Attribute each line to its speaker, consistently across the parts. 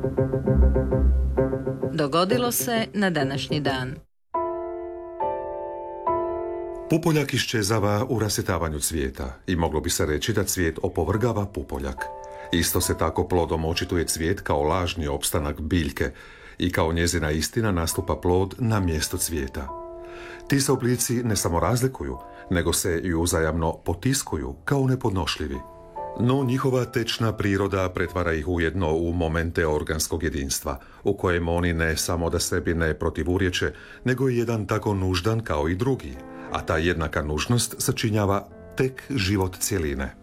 Speaker 1: Dogodilo se na današnji dan.
Speaker 2: Pupoljak iščezava u rasvjetavanju cvijeta i moglo bi se reći da cvijet opovrgava pupoljak. Isto se tako plodom očituje cvijet kao lažni opstanak biljke i kao njezina istina nastupa plod na mjesto cvijeta. Ti se oblici ne samo razlikuju, nego se i uzajamno potiskuju kao nepodnošljivi. No njihova tečna priroda pretvara ih ujedno u momente organskog jedinstva, u kojem oni ne samo da sebi ne protivurječe, nego je jedan tako nuždan kao i drugi, a ta jednaka nužnost sačinjava tek život cjeline.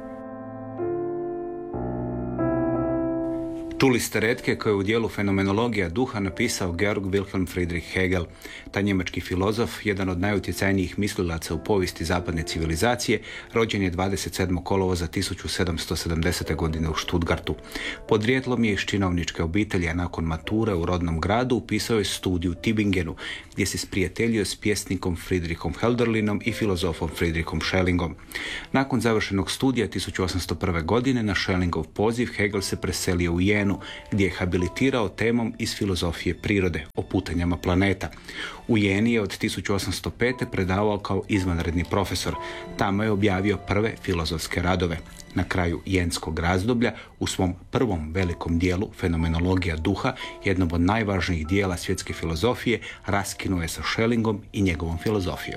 Speaker 3: Čuli ste retke koje je u dijelu Fenomenologija duha napisao Georg Wilhelm Friedrich Hegel. Taj njemački filozof, jedan od najutjecajnijih mislilaca u povijesti zapadne civilizacije, rođen je 27. kolovoza 1770. godine u Stuttgartu. Podrijetlom je iz činovničke obitelji, a nakon mature u rodnom gradu upisao je studij u Tübingenu, gdje se sprijateljio s pjesnikom Friedrichom Hölderlinom i filozofom Friedrichom Schellingom. Nakon završenog studija 1801. godine na Schellingov poziv Hegel se preselio u Jenu, gdje je habilitirao temom iz filozofije prirode, o putanjama planeta. U Jeni je od 1805. predavao kao izvanredni profesor. Tamo je objavio prve filozofske radove. Na kraju jenskog razdoblja, u svom prvom velikom dijelu Fenomenologija duha, jednom od najvažnijih dijela svjetske filozofije, raskinuo je sa Schellingom i njegovom filozofijom.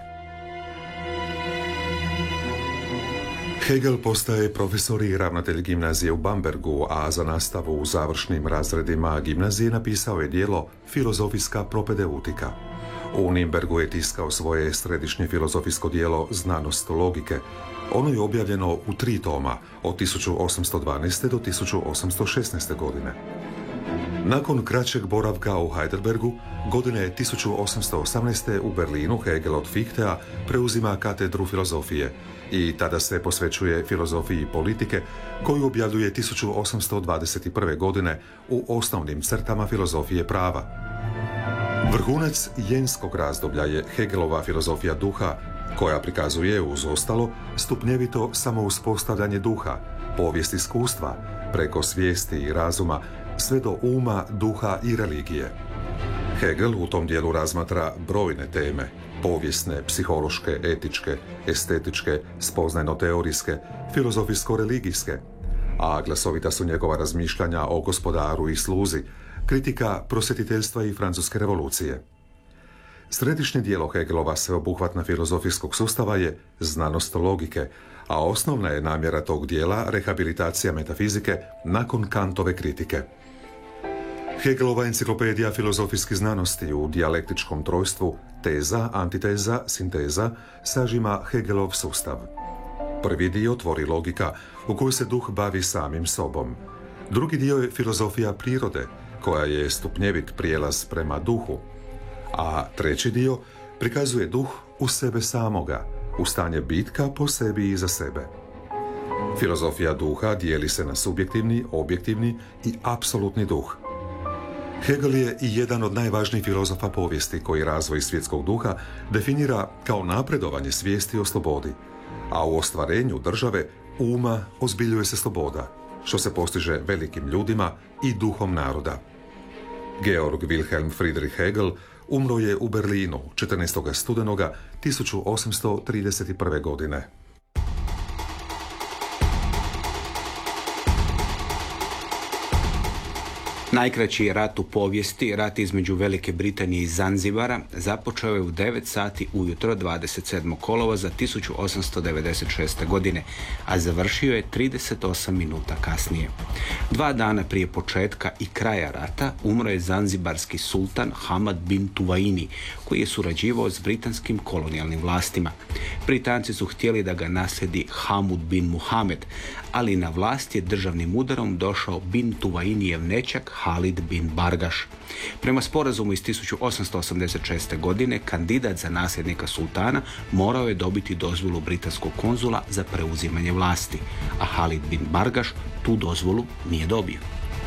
Speaker 2: Hegel postaje profesor i ravnatelj gimnazije u Bambergu, a za nastavu u završnim razredima gimnazije napisao je djelo Filozofijska propedeutika. U Nimbergu je tiskao svoje središnje filozofijsko djelo Znanost logike. Ono je objavljeno u 3 toma od 1812. do 1816. godine. Nakon kraćeg boravka u Heidelbergu, godine 1818. u Berlinu Hegel od Fichtea preuzima katedru filozofije i tada se posvećuje filozofiji politike, koju objavljuje 1821. godine u osnovnim crtama filozofije prava. Vrhunac jenskog razdoblja je Hegelova filozofija duha, koja prikazuje uz ostalo stupnjevito samouspostavljanje duha, povijest iskustva, preko svijesti i razuma, sve do uma, duha i religije. Hegel u tom dijelu razmatra brojne teme, povijesne, psihološke, etičke, estetičke, spoznajno-teorijske, filozofijsko-religijske, a glasovita su njegova razmišljanja o gospodaru i sluzi, kritika prosvjetiteljstva i francuske revolucije. Središnje dijelo Hegelova sveobuhvatna filozofijskog sustava je znanost logike, a osnovna je namjera tog dijela rehabilitacija metafizike nakon Kantove kritike. Hegelova enciklopedija filozofijskih znanosti u dijalektičkom trojstvu teza, antiteza, sinteza sažima Hegelov sustav. Prvi dio tvori logika u kojoj se duh bavi samim sobom. Drugi dio je filozofija prirode, koja je stupnjevit prijelaz prema duhu. A treći dio prikazuje duh u sebe samoga, u stanje bitka po sebi i za sebe. Filozofija duha dijeli se na subjektivni, objektivni i apsolutni duh. Hegel je i jedan od najvažnijih filozofa povijesti koji razvoj svjetskog duha definira kao napredovanje svijesti o slobodi, a u ostvarenju države uma ozbiljuje se sloboda, što se postiže velikim ljudima i duhom naroda. Georg Wilhelm Friedrich Hegel umro je u Berlinu 14. studenoga 1831. godine.
Speaker 3: Najkraći rat u povijesti, rat između Velike Britanije i Zanzibara, započeo je u 9 sati ujutro 27. kolovoza 1896. godine, a završio je 38 minuta kasnije. 2 dana prije početka i kraja rata umro je zanzibarski sultan Hamad bin Tuwaini, koji je surađivao s britanskim kolonijalnim vlastima. Britanci su htjeli da ga naslijedi Hamud bin Muhamed, ali na vlast je državnim udarom došao bin Tuwainijev nećak Halid bin Bargaš. Prema sporazumu iz 1886. godine kandidat za nasljednika sultana morao je dobiti dozvolu britanskog konzula za preuzimanje vlasti, a Halid bin Bargaš tu dozvolu nije dobio.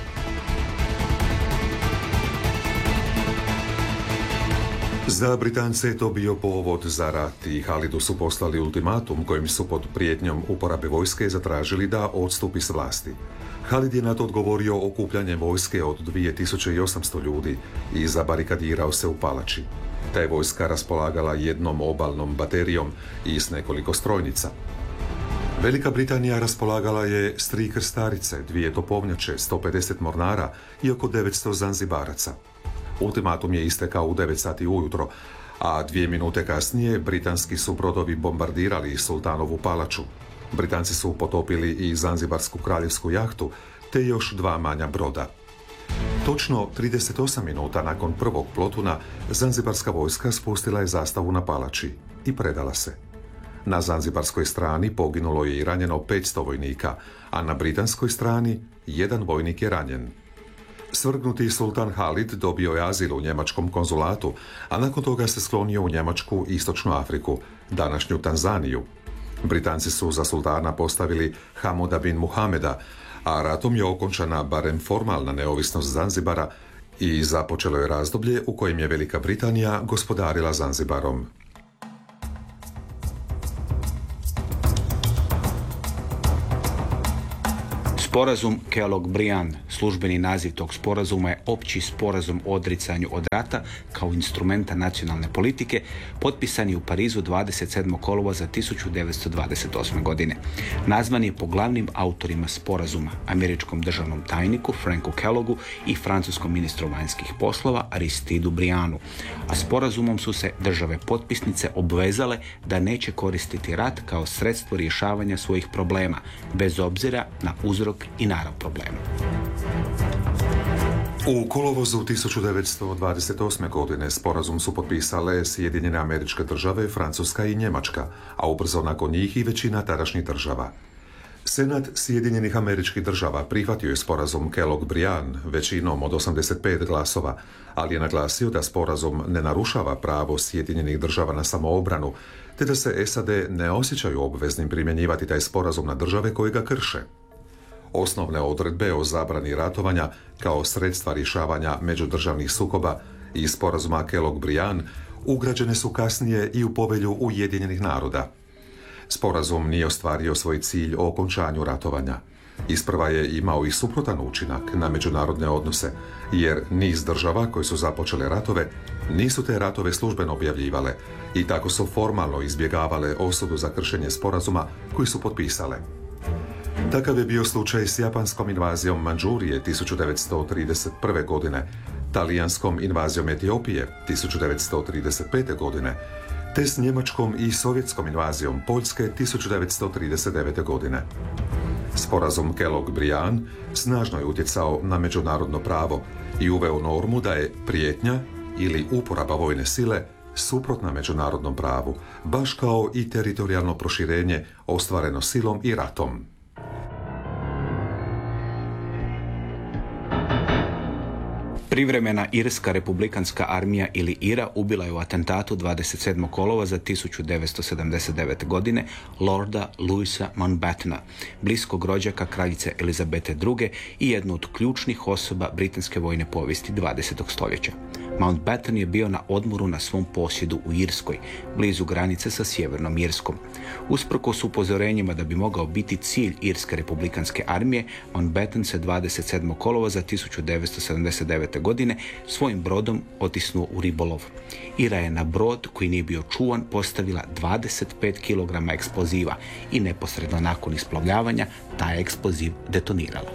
Speaker 2: Za Britance je to bio povod za rat i Halidu su poslali ultimatum kojim su pod prijetnjom uporabe vojske zatražili da odstupi s vlasti. Halid je na to odgovorio okupljanjem vojske od 2800 ljudi i zabarikadirao se u palači. Ta je vojska raspolagala jednom obalnom baterijom i s nekoliko strojnica. Velika Britanija raspolagala je s 3 krstarice, 2 topovnjače, 150 mornara i oko 900 zanzibaraca. Ultimatum je istekao u 9 sati ujutro, a 2 minute kasnije britanski su brodovi bombardirali sultanovu palaču. Britanci su potopili i zanzibarsku kraljevsku jahtu, te još 2 manja broda. Točno 38 minuta nakon prvog plotuna, zanzibarska vojska spustila je zastavu na palači i predala se. Na zanzibarskoj strani poginulo je i ranjeno 500 vojnika, a na britanskoj strani 1 vojnik je ranjen. Svrgnuti sultan Halid dobio je azil u njemačkom konzulatu, a nakon toga se sklonio u Njemačku i Istočnu Afriku, današnju Tanzaniju. Britanci su za sultana postavili Hamuda bin Muhameda, a ratom je okončana barem formalna neovisnost Zanzibara i započelo je razdoblje u kojem je Velika Britanija gospodarila Zanzibarom.
Speaker 3: Sporazum Kellogg-Briand, službeni naziv tog sporazuma je opći sporazum o odricanju od rata kao instrumenta nacionalne politike, potpisan je u Parizu 27. kolovoza 1928. godine. Nazvan je po glavnim autorima sporazuma, američkom državnom tajniku Franku Kelloggu i francuskom ministru vanjskih poslova Aristidu Briandu, a sporazumom su se države potpisnice obvezale da neće koristiti rat kao sredstvo rješavanja svojih problema, bez obzira na uzrok i narav problema.
Speaker 2: U kolovozu 1928. godine sporazum su potpisale Sjedinjene Američke Države, Francuska i Njemačka, a ubrzo nakon njih i većina tadašnjih država. Senat Sjedinjenih Američkih Država prihvatio je sporazum Kellogg-Briand većinom od 85 glasova, ali je naglasio da sporazum ne narušava pravo Sjedinjenih Država na samoobranu, te da se SAD ne osjećaju obveznim primjenjivati taj sporazum na države koje ga krše. Osnovne odredbe o zabrani ratovanja kao sredstva rješavanja međudržavnih sukoba i sporazuma Kellogg-Briand ugrađene su kasnije i u povelju Ujedinjenih naroda. Sporazum nije ostvario svoj cilj o okončanju ratovanja. Isprva je imao i suprotan učinak na međunarodne odnose, jer niz država koje su započele ratove nisu te ratove službeno objavljivale i tako su formalno izbjegavale osudu za kršenje sporazuma koji su potpisale. Takav je bio slučaj s japanskom invazijom Mandžurije 1931. godine, talijanskom invazijom Etiopije 1935. godine, te s njemačkom i sovjetskom invazijom Poljske 1939. godine. Sporazum Kellogg-Briand snažno je utjecao na međunarodno pravo i uveo normu da je prijetnja ili uporaba vojne sile suprotna međunarodnom pravu, baš kao i teritorijalno proširenje ostvareno silom i ratom.
Speaker 3: Privremena Irska republikanska armija ili IRA ubila je u atentatu 27. kolovoza 1979. godine Lorda Louisa Mountbattena, bliskog rođaka kraljice Elizabete II. I jednu od ključnih osoba britanske vojne povijesti 20. stoljeća. Mountbatten je bio na odmoru na svom posjedu u Irskoj, blizu granice sa Sjevernom Irskom. Usprkos upozorenjima da bi mogao biti cilj Irske republikanske armije, Mountbatten se 27. kolovoza 1979. godine svojim brodom otisnuo u ribolov. IRA je na brod koji nije bio čuvan postavila 25 kg eksploziva i neposredno nakon isplovljavanja taj eksploziv detonirala.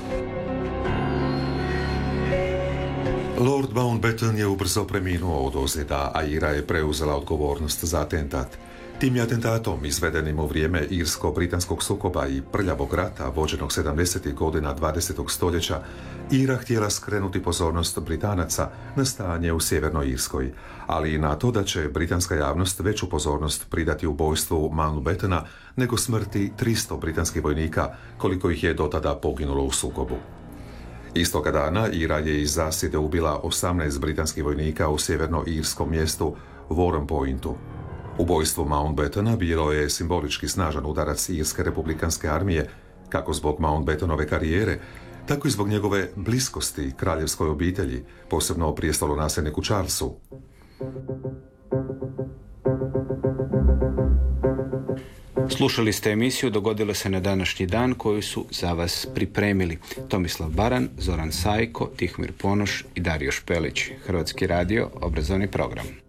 Speaker 2: Lord Mountbatten je ubrzo preminuo od ozljeda, a IRA je preuzela odgovornost za atentat. Tim je atentatom, izvedenim u vrijeme irsko-britanskog sukoba i prljavog rata vođenog 70. godina 20. stoljeća, IRA htjela skrenuti pozornost Britanaca na stanje u Sjevernoj Irskoj, ali i na to da će britanska javnost veću pozornost pridati ubojstvu Mountbattena nego smrti 300 britanskih vojnika, koliko ih je do tada poginulo u sukobu. Istoga dana IRA je iz zasjede ubila 18 britanskih vojnika u sjeverno-irskom mjestu Warren Pointu. Ubojstvo Mountbattena bilo je simbolički snažan udarac Irske republikanske armije, kako zbog Mountbattenove karijere, tako i zbog njegove bliskosti kraljevskoj obitelji, posebno prijestolonasljedniku Charlesu.
Speaker 3: Slušali ste emisiju Dogodilo se na današnji dan koju su za vas pripremili Tomislav Baran, Zoran Sajko, Tihomir Ponoš i Dario Špelić. Hrvatski radio, obrazovni program.